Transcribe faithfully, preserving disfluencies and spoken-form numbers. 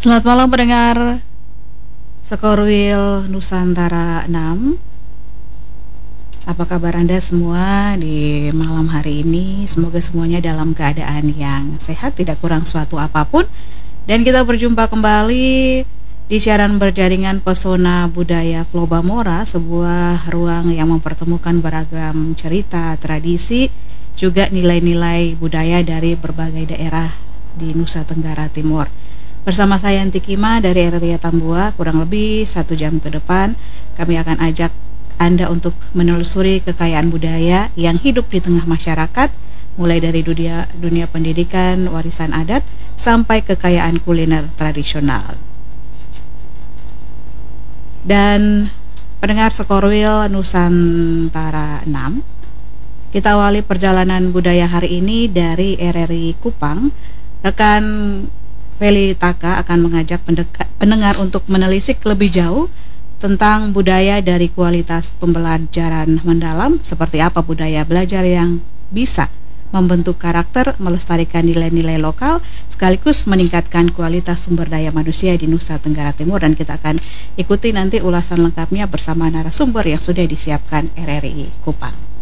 Selamat malam pendengar Sekorwil Nusantara enam. Apa kabar Anda semua di malam hari ini? Semoga semuanya dalam keadaan yang sehat, tidak kurang suatu apapun. Dan kita berjumpa kembali di siaran berjaringan Pesona Budaya Flobamora, sebuah ruang yang mempertemukan beragam cerita, tradisi, juga nilai-nilai budaya dari berbagai daerah di Nusa Tenggara Timur. Bersama saya Yanti Kima dari R R I Tambua, kurang lebih satu jam ke depan kami akan ajak Anda untuk menelusuri kekayaan budaya yang hidup di tengah masyarakat, mulai dari dunia, dunia pendidikan, warisan adat, sampai kekayaan kuliner tradisional. Dan pendengar Sekorwil Nusantara enam, kita awali perjalanan budaya hari ini dari R R I Kupang. Rekan Feli Taka akan mengajak pendengar untuk menelisik lebih jauh tentang budaya dari kualitas pembelajaran mendalam, seperti apa budaya belajar yang bisa membentuk karakter, melestarikan nilai-nilai lokal, sekaligus meningkatkan kualitas sumber daya manusia di Nusa Tenggara Timur. Dan kita akan ikuti nanti ulasan lengkapnya bersama narasumber yang sudah disiapkan R R I Kupang.